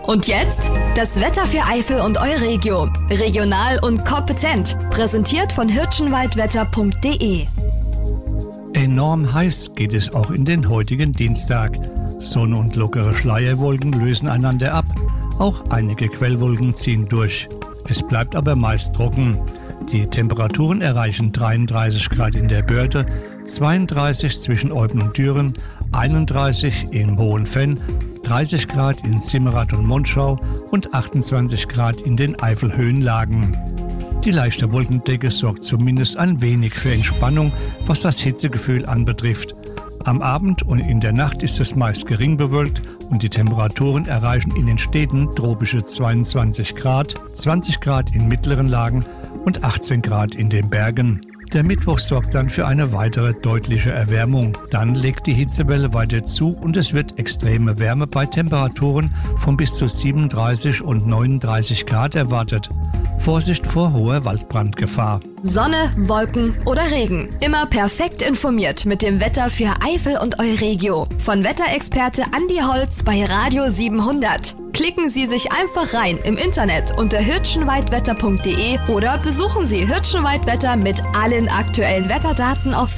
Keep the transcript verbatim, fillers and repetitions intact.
Und jetzt das Wetter für Eifel und Euregio. Regional und kompetent. Präsentiert von hirschenwaldwetter punkt de. Enorm heiß geht es auch in den heutigen Dienstag. Sonne und lockere Schleierwolken lösen einander ab. Auch einige Quellwolken ziehen durch. Es bleibt aber meist trocken. Die Temperaturen erreichen dreiunddreißig Grad in der Börde, zweiunddreißig zwischen Eupen und Düren, einunddreißig in Hohenfenn, dreißig Grad in Simmerath und Monschau und achtundzwanzig Grad in den Eifelhöhenlagen. Die leichte Wolkendecke sorgt zumindest ein wenig für Entspannung, was das Hitzegefühl anbetrifft. Am Abend und in der Nacht ist es meist gering bewölkt und die Temperaturen erreichen in den Städten tropische zweiundzwanzig Grad, zwanzig Grad in mittleren Lagen und achtzehn Grad in den Bergen. Der Mittwoch sorgt dann für eine weitere deutliche Erwärmung. Dann legt die Hitzewelle weiter zu und es wird extreme Wärme bei Temperaturen von bis zu siebenunddreißig und neununddreißig Grad erwartet. Vorsicht vor hoher Waldbrandgefahr. Sonne, Wolken oder Regen. Immer perfekt informiert mit dem Wetter für Eifel und Euregio. Von Wetterexperte Andi Holz bei Radio siebenhundert. Klicken Sie sich einfach rein im Internet unter hirschenwaldwetter punkt de oder besuchen Sie Hirschenwaldwetter mit allen aktuellen Wetterdaten auf